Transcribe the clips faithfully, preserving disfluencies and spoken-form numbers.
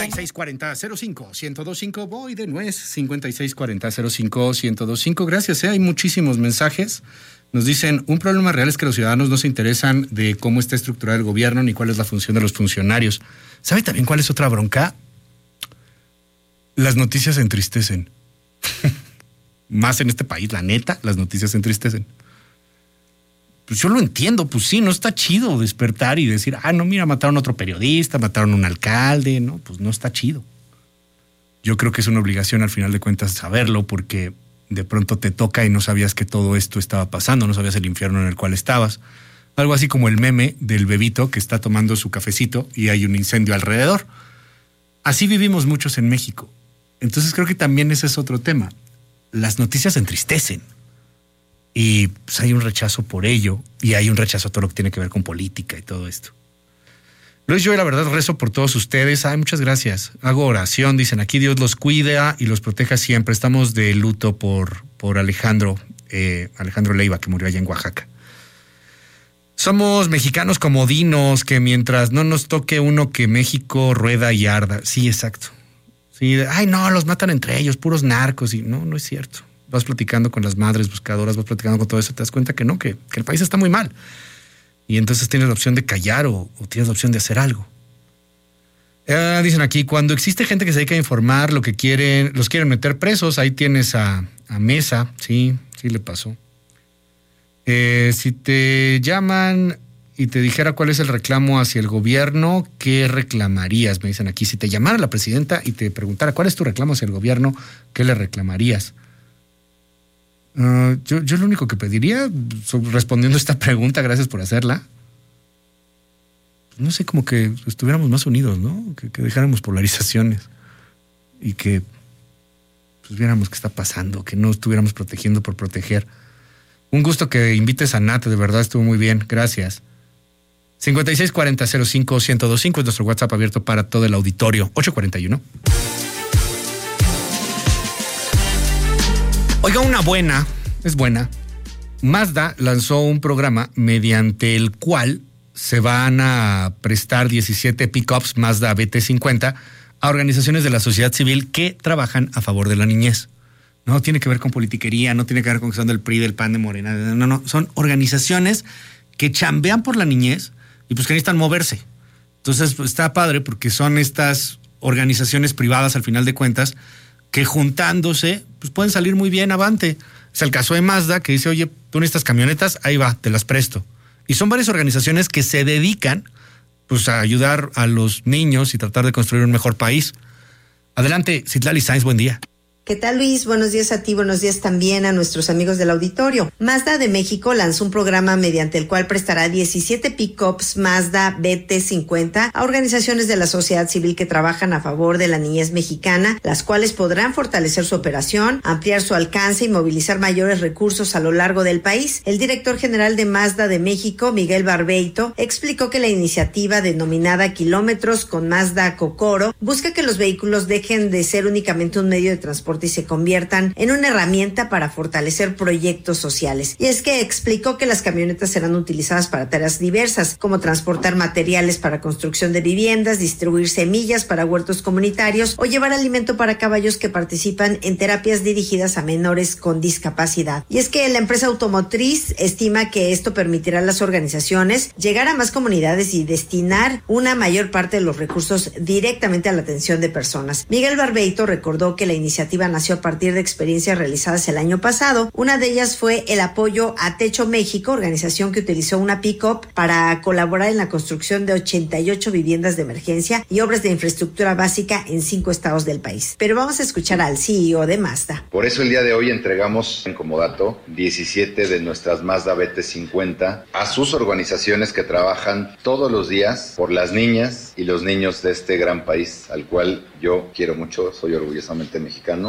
cincuenta y seis cuarenta cero cinco uno cero cinco, voy de nuez, cincuenta y seis cuarenta cero cinco uno cero cinco. Gracias, ¿eh? Hay muchísimos mensajes. Nos dicen, un problema real es que los ciudadanos no se interesan de cómo está estructurado el gobierno ni cuál es la función de los funcionarios. ¿Sabe también cuál es otra bronca? Las noticias entristecen. Más en este país, la neta, las noticias entristecen. Pues yo lo entiendo, pues sí, no está chido despertar y decir, ah, no, mira, mataron a otro periodista, mataron a un alcalde, no, pues no está chido. Yo creo que es una obligación al final de cuentas saberlo, porque de pronto te toca y no sabías que todo esto estaba pasando, no sabías el infierno en el cual estabas. Algo así como el meme del bebito que está tomando su cafecito y hay un incendio alrededor. Así vivimos muchos en México. Entonces creo que también ese es otro tema. Las noticias entristecen. Y pues hay un rechazo por ello, y hay un rechazo a todo lo que tiene que ver con política y todo esto. Luis, yo la verdad rezo por todos ustedes. Ay, muchas gracias. Hago oración, dicen aquí, Dios los cuida y los proteja siempre. Estamos de luto por, por Alejandro, eh, Alejandro Leiva, que murió allá en Oaxaca. Somos mexicanos comodinos, que mientras no nos toque uno, que México rueda y arda. Sí, exacto. Sí, ay, no, los matan entre ellos, puros narcos. Y no, no es cierto. Vas platicando con las madres buscadoras, vas platicando con todo eso, te das cuenta que no, que, que el país está muy mal. Y entonces tienes la opción de callar o, o tienes la opción de hacer algo. Eh, dicen aquí, cuando existe gente que se dedica a informar lo que quieren, los quieren meter presos, ahí tienes a, a Mesa, sí, sí le pasó. Eh, si te llaman y te dijera cuál es el reclamo hacia el gobierno, ¿qué reclamarías? Me dicen aquí, si te llamara la presidenta y te preguntara cuál es tu reclamo hacia el gobierno, ¿qué le reclamarías? Uh, yo, yo lo único que pediría, respondiendo a esta pregunta, gracias por hacerla, no sé, como que estuviéramos más unidos, ¿no? Que, que dejáramos polarizaciones y que pues, viéramos qué está pasando, que no estuviéramos protegiendo por proteger. Un gusto que invites a Nat, de verdad estuvo muy bien, gracias. cincuenta y seis cuarenta cero cinco uno cero cinco es nuestro WhatsApp abierto para todo el auditorio. ocho cuarenta y uno. Oiga, una buena, es buena. Mazda lanzó un programa mediante el cual se van a prestar diecisiete pickups Mazda B T cincuenta a organizaciones de la sociedad civil que trabajan a favor de la niñez. No tiene que ver con politiquería, no tiene que ver con que son del P R I, del P A N, de Morena. No, no, son organizaciones que chambean por la niñez y pues que necesitan moverse. Entonces pues, está padre porque son estas organizaciones privadas al final de cuentas que juntándose, pues pueden salir muy bien avante. Es el caso de Mazda, que dice, oye, tú necesitas camionetas, ahí va, te las presto. Y son varias organizaciones que se dedican, pues, a ayudar a los niños y tratar de construir un mejor país. Adelante, Citlali Sainz, buen día. ¿Qué tal, Luis? Buenos días a ti, buenos días también a nuestros amigos del auditorio. Mazda de México lanzó un programa mediante el cual prestará diecisiete pickups Mazda B T cincuenta a organizaciones de la sociedad civil que trabajan a favor de la niñez mexicana, las cuales podrán fortalecer su operación, ampliar su alcance y movilizar mayores recursos a lo largo del país. El director general de Mazda de México, Miguel Barbeito, explicó que la iniciativa denominada Kilómetros con Mazda Kokoro busca que los vehículos dejen de ser únicamente un medio de transporte y se conviertan en una herramienta para fortalecer proyectos sociales. Y es que explicó que las camionetas serán utilizadas para tareas diversas, como transportar materiales para construcción de viviendas, distribuir semillas para huertos comunitarios o llevar alimento para caballos que participan en terapias dirigidas a menores con discapacidad. Y es que la empresa automotriz estima que esto permitirá a las organizaciones llegar a más comunidades y destinar una mayor parte de los recursos directamente a la atención de personas. Miguel Barbeito recordó que la iniciativa nació a partir de experiencias realizadas el año pasado. Una de ellas fue el apoyo a Techo México, organización que utilizó una pick-up para colaborar en la construcción de ochenta y ocho viviendas de emergencia y obras de infraestructura básica en cinco estados del país. Pero vamos a escuchar al C E O de Mazda. Por eso el día de hoy entregamos como dato diecisiete de nuestras Mazda B T cincuenta a sus organizaciones que trabajan todos los días por las niñas y los niños de este gran país, al cual yo quiero mucho, soy orgullosamente mexicano.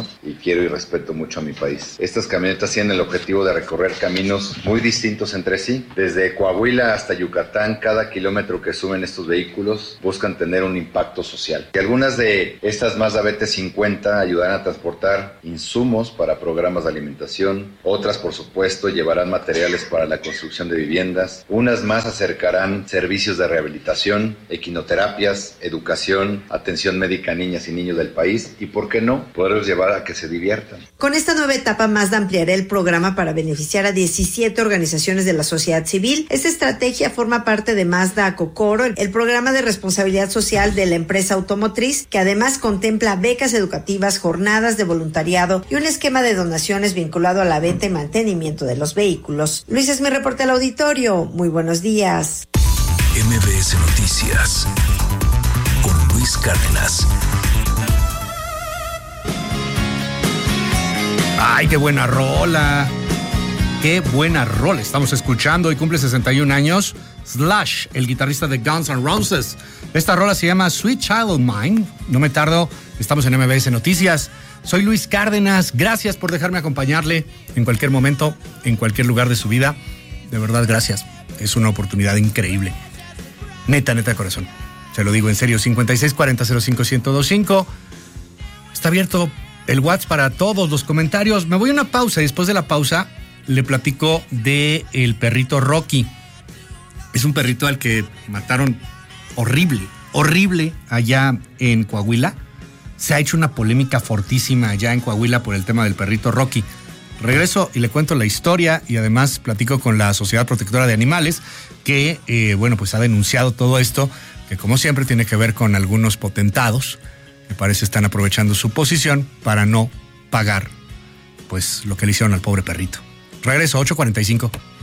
mexicanos y quiero y respeto mucho a mi país. Estas camionetas tienen el objetivo de recorrer caminos muy distintos entre sí. Desde Coahuila hasta Yucatán, cada kilómetro que suben estos vehículos buscan tener un impacto social. Y algunas de estas Mazda B T cincuenta ayudarán a transportar insumos para programas de alimentación, otras por supuesto llevarán materiales para la construcción de viviendas, unas más acercarán servicios de rehabilitación, equinoterapias, educación, atención médica a niñas y niños del país y, por qué no, poderlos llevar a que se diviertan. Con esta nueva etapa, Mazda ampliará el programa para beneficiar a diecisiete organizaciones de la sociedad civil. Esta estrategia forma parte de Mazda Cocoro, el programa de responsabilidad social de la empresa automotriz, que además contempla becas educativas, jornadas de voluntariado y un esquema de donaciones vinculado a la venta y mantenimiento de los vehículos. Luis es mi reporte al auditorio. Muy buenos días. M B S Noticias con Luis Cárdenas. Ay, qué buena rola. Qué buena rola estamos escuchando. Hoy cumple sesenta y un años Slash, el guitarrista de Guns N' Roses. Esta rola se llama Sweet Child of Mine. No me tardo, estamos en M B S Noticias. Soy Luis Cárdenas. Gracias por dejarme acompañarle en cualquier momento, en cualquier lugar de su vida. De verdad, gracias. Es una oportunidad increíble. Neta, neta de corazón. Se lo digo en serio. cincuenta y seis cuarenta cero cinco uno cero dos cinco. Está abierto el WhatsApp para todos los comentarios. Me voy a una pausa y después de la pausa le platico de el perrito Rocky. Es un perrito al que mataron horrible, horrible allá en Coahuila. Se ha hecho una polémica fortísima allá en Coahuila por el tema del perrito Rocky. Regreso y le cuento la historia y además platico con la Sociedad Protectora de Animales que, eh, bueno, pues ha denunciado todo esto, que como siempre tiene que ver con algunos potentados que parece están aprovechando su posición para no pagar pues lo que le hicieron al pobre perrito. Regreso, ocho cuarenta y cinco.